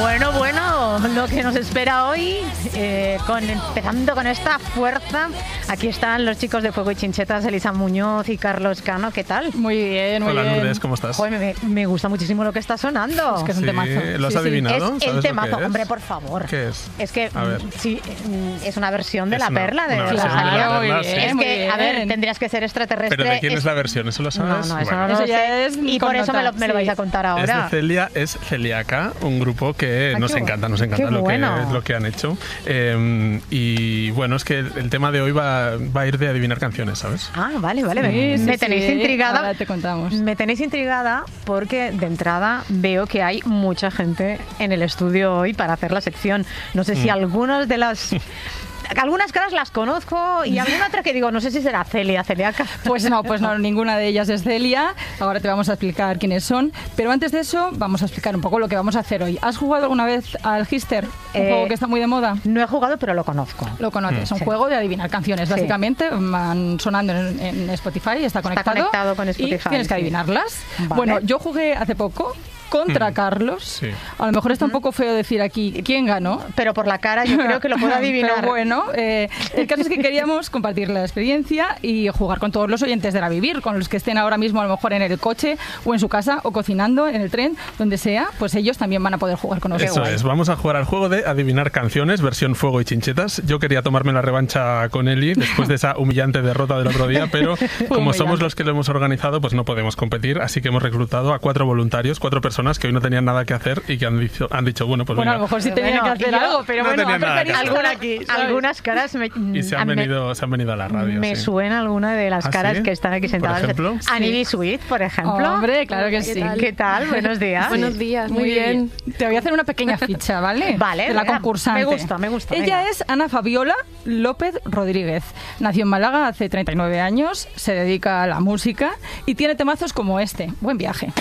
Bueno, lo que nos espera hoy, empezando con esta fuerza. Aquí están los chicos de Fuego y Chinchetas, Elisa Muñoz y Carlos Cano. ¿Qué tal? Muy bien, muy bien. Hola, Lourdes, ¿cómo estás? Joder, me gusta muchísimo lo que está sonando. Es que es un temazo. ¿Lo has adivinado? Es el temazo, hombre, por favor. ¿Qué es? Es que, a ver. Sí, es una versión de Es La una- Perla de una versión de La Rosalía. Perla, Muy sí. bien, Es muy que, a bien. ver, tendrías que ser extraterrestre. ¿Pero de quién es la versión? ¿Eso lo sabes? No, eso Bueno. no lo Eso ya sé. es Y por eso me lo connotado, vais a sí. contar Es de ahora. Celia, es Celiaca, un grupo que nos qué encanta qué lo bueno. que han hecho. Y bueno, es que el tema de hoy va a ir de adivinar canciones, ¿sabes? Ah, vale. Sí, Me sí, tenéis sí. intrigada. Ahora te contamos. Me tenéis intrigada porque de entrada veo que hay mucha gente en el estudio hoy para hacer la sección. No sé si algunas de las... Algunas caras las conozco y alguna otra que digo, no sé si será Celiaca. Pues no, ninguna de ellas es Celia. Ahora te vamos a explicar quiénes son. Pero antes de eso, vamos a explicar un poco lo que vamos a hacer hoy. ¿Has jugado alguna vez al Hister? Un juego que está muy de moda. No he jugado, pero lo conozco. Lo conoces, un Sí. juego de adivinar canciones, Sí. básicamente, van sonando en Spotify, está conectado con Spotify, y tienes que sí. adivinarlas. Vale. Bueno, yo jugué hace poco contra Carlos. Sí. A lo mejor está un poco feo decir aquí quién ganó. Pero por la cara yo creo que lo puedo adivinar. Pero bueno, el caso es que queríamos compartir la experiencia y jugar con todos los oyentes de La Vivir, con los que estén ahora mismo a lo mejor en el coche o en su casa o cocinando, en el tren, donde sea, pues ellos también van a poder jugar con nosotros. Eso es, vamos a jugar al juego de adivinar canciones, versión Fuego y Chinchetas. Yo quería tomarme la revancha con Eli después de esa humillante derrota del otro día, pero como somos los que lo hemos organizado, pues no podemos competir, así que hemos reclutado a 4 voluntarios, 4 personas que hoy no tenían nada que hacer y que han dicho bueno, pues Bueno, a venga. lo mejor sí Pero tenían bueno, que hacer yo algo, pero no bueno, tenía nada que preferido hacer. estar aquí, ¿sabes? Algunas caras me, Y se han venido a la radio. me sí. suena alguna de las ¿Ah, caras sí? que están aquí ¿Por sentadas. ejemplo? Annie Sweet, por ejemplo. Hombre, claro que ¿Qué sí. tal? ¿Qué tal? Buenos días. Buenos días, muy bien. Te voy a hacer una pequeña ficha, ¿vale? Vale, de la venga, concursante. me gusta, Ella venga. es Ana Fabiola López Rodríguez. Nació en Málaga hace 39 años, se dedica a la música y tiene temazos como este. Buen viaje.